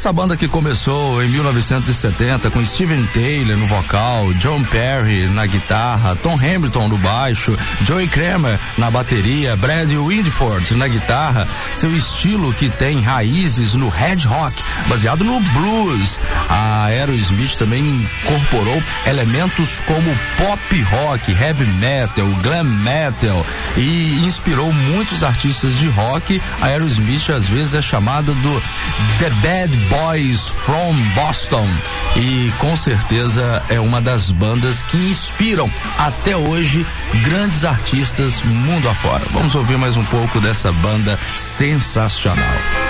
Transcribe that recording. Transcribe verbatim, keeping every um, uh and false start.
Essa banda que começou em mil novecentos e setenta com Steven Tyler no vocal, John Perry na guitarra, Tom Hamilton no baixo, Joey Kramer na bateria, Brad Whitford na guitarra, seu estilo que tem raízes no Red Rock, baseado no blues. A Aerosmith também incorporou elementos como pop rock, heavy metal, glam metal e inspirou muitos artistas de rock. A Aerosmith às vezes é chamada do The Bad Boys from Boston e com certeza é uma das bandas que inspiram até hoje grandes artistas mundo afora. Vamos ouvir mais um pouco dessa banda sensacional.